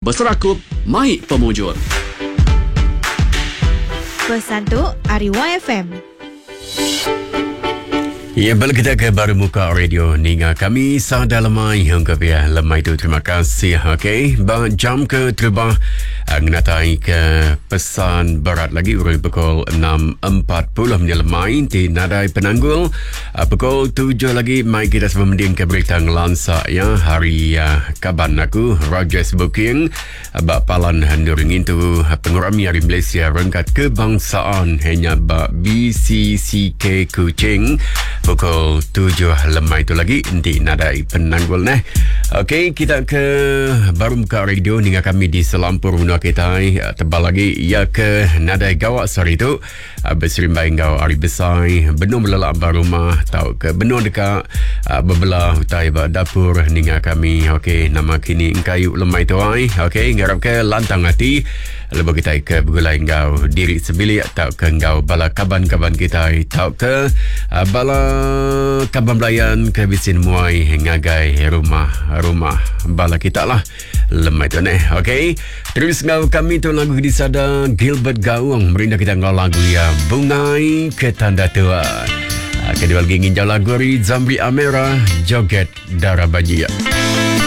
Berserakup Maik Pemujur. Pesan tu Ariwa FM. Ya, balik kita ke baru muka radio ninga kami sada lemai hingga biar lemai tu terima kasih. Okey, jam ke terbang ngatai ke pesan berat lagi urang pukul 6.40 lemai di Nadai Penanggul. Pukul 7 lagi mai kita semua mending ke berita ngelansa ya hari kaban aku Rogers Booking palan handuringin tu pengurami hari Malaysia rengkat kebangsaan hanya BCCK Kuching pukul 7 lemai itu lagi di Nadai Penanggul nah. Okey, kita ke baru muka radio hingga kami di Selampur Munua kita tebal lagi ya ke Nadai Gawak sore itu berserimbai ngau hari besar benung melelak rumah tau ke benung dekat bebelah hutai dapur hingga kami. Okey, nama kini kayu lemai tu ai. Okey, ngarap ke lantang hati lebih kita ke begulai ngau diri sebilik tau ke ngau bala kaban-kaban kita tau ke bala kaban belayan ke bisin muai ngagai rumah bala kita lah lemai tu neh. Okey, terus ngau kami tu lagu di sada Gilbert Gawang merindah kita ngau lagu ya Bungai ke Tanda Tua. Kedua lagi nginjau lagu dari Zambi Amera Joget Darah Bajia.